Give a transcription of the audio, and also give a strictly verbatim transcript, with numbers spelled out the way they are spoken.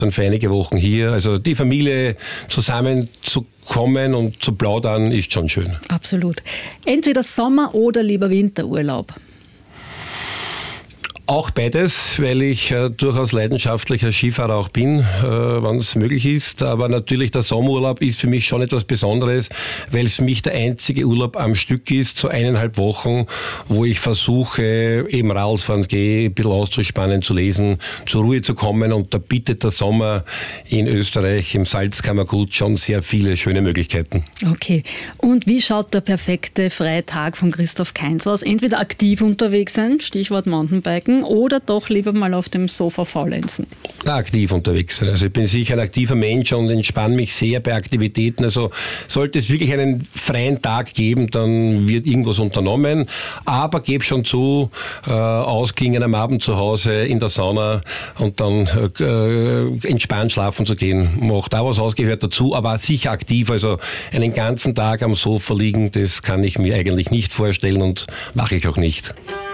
dann für einige Wochen hier. Also die Familie zusammenzukommen und zu plaudern ist schon schön. Absolut. Entweder Sommer- oder lieber Winterurlaub? Auch beides, weil ich äh, durchaus leidenschaftlicher Skifahrer auch bin, äh, wenn es möglich ist. Aber natürlich der Sommerurlaub ist für mich schon etwas Besonderes, weil es für mich der einzige Urlaub am Stück ist, so eineinhalb Wochen, wo ich versuche, eben Radfahren gehe, ein bisschen auszuspannen, zu lesen, zur Ruhe zu kommen. Und da bietet der Sommer in Österreich, im Salzkammergut, schon sehr viele schöne Möglichkeiten. Okay. Und wie schaut der perfekte freie Tag von Christoph Kainz aus? Entweder aktiv unterwegs sein, Stichwort Mountainbiken, oder doch lieber mal auf dem Sofa faulenzen? Aktiv unterwegs sein. Also ich bin sicher ein aktiver Mensch und entspanne mich sehr bei Aktivitäten. Also sollte es wirklich einen freien Tag geben, dann wird irgendwas unternommen. Aber gebe schon zu, äh, ausklingen am Abend zu Hause in der Sauna und dann äh, entspannt schlafen zu gehen. Macht da was aus, gehört dazu, aber sicher aktiv. Also einen ganzen Tag am Sofa liegen, das kann ich mir eigentlich nicht vorstellen und mache ich auch nicht.